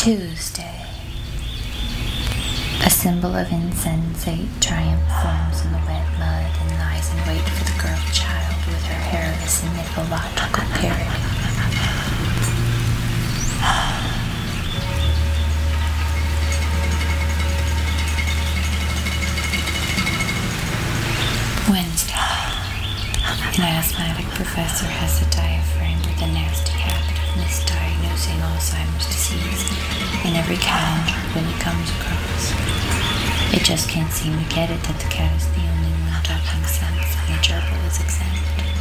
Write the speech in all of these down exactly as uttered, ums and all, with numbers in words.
Tuesday. A symbol of insensate triumph forms in the wet mud and lies in wait for the girl child with her hairless and mythological parody. Wednesday. An asthmatic professor has a diaphragm with a nasty habit of misdiagnosing Alzheimer's disease in every calendar when he comes across. It just can't seem to get it that the cat is the only one talking sense and the gerbil is exempt.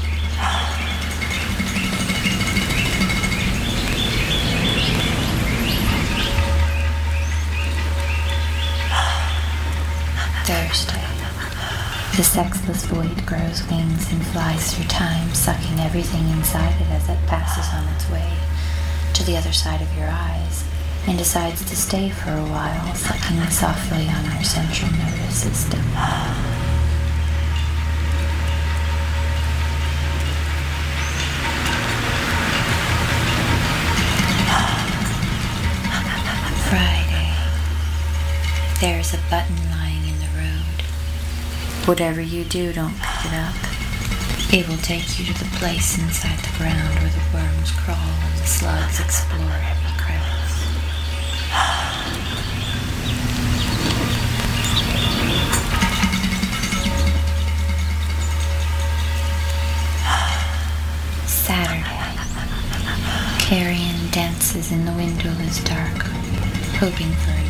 Thursday. The sexless void grows wings and flies through time, sucking everything inside it as it passes on its way to the other side of your eyes, and decides to stay for a while, sucking softly on your central nervous system. Friday. There is a button lying in the road. Whatever you do, don't pick it up. It will take you to the place inside the ground where the worms crawl and the slugs explore every crevice. Saturday. Carrion dances in the windowless dark, hoping for